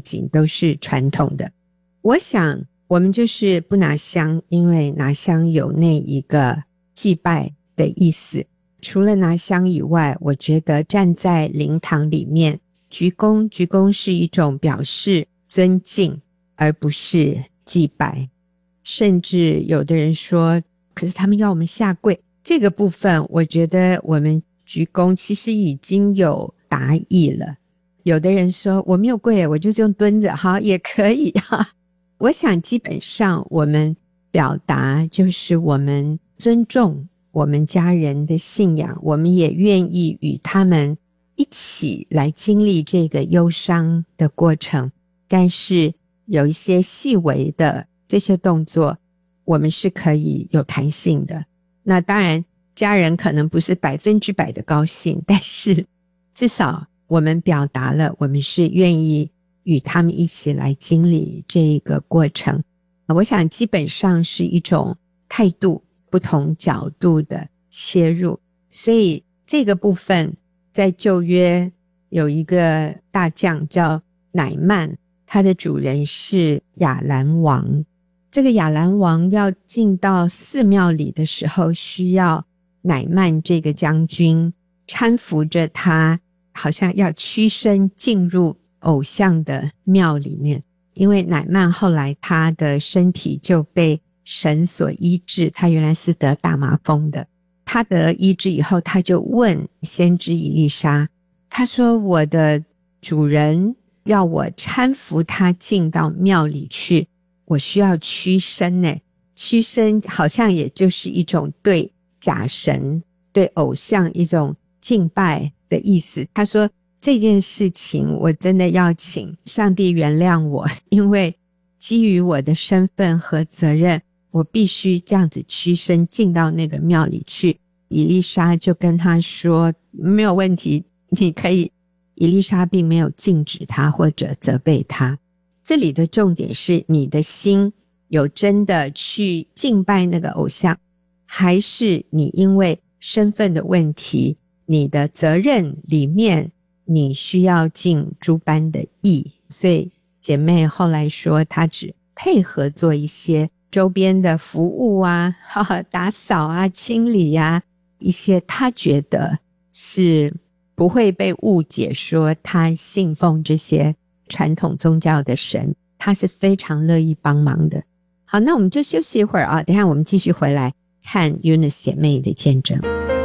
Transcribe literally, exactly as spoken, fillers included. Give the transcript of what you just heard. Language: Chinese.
景都是传统的。我想我们就是不拿香，因为拿香有那一个祭拜的意思。除了拿香以外，我觉得站在灵堂里面鞠躬，鞠躬是一种表示尊敬，而不是祭拜。甚至有的人说，可是他们要我们下跪，这个部分我觉得我们鞠躬其实已经有答意了。有的人说我没有跪，我就是用蹲着，好，也可以哈。我想基本上我们表达就是我们尊重我们家人的信仰，我们也愿意与他们一起来经历这个忧伤的过程，但是有一些细微的这些动作我们是可以有弹性的。那当然家人可能不是百分之百的高兴，但是至少我们表达了我们是愿意与他们一起来经历这个过程。我想基本上是一种态度，不同角度的切入。所以这个部分在旧约有一个大将叫乃曼，他的主人是亚兰王。这个亚兰王要进到寺庙里的时候，需要乃曼这个将军搀扶着他，好像要屈身进入偶像的庙里面。因为乃曼后来他的身体就被神所医治，他原来是得大麻风的。他得医治以后，他就问先知以利沙，他说我的主人要我搀扶他进到庙里去，我需要屈身呢。屈身好像也就是一种对假神对偶像一种敬拜的意思。他说这件事情我真的要请上帝原谅我，因为基于我的身份和责任，我必须这样子屈身进到那个庙里去。以利沙就跟他说没有问题，你可以。以利沙并没有禁止他或者责备他。这里的重点是你的心有真的去敬拜那个偶像，还是你因为身份的问题，你的责任里面你需要尽诸般的义。所以姐妹后来说她只配合做一些周边的服务啊，打扫啊，清理啊，一些她觉得是不会被误解说她信奉这些传统宗教的神，她是非常乐意帮忙的。好，那我们就休息一会儿啊，等一下我们继续回来看 Eunice 姐妹的见证。